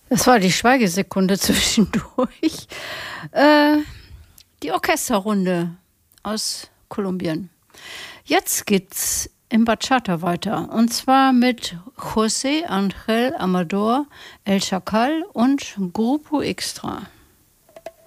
Das war die Schweigesekunde zwischendurch. Äh, Die Orchesterrunde aus Kolumbien. Jetzt geht's im Bachata weiter. Und zwar mit José Ángel Amador El Chacal und Grupo Extra.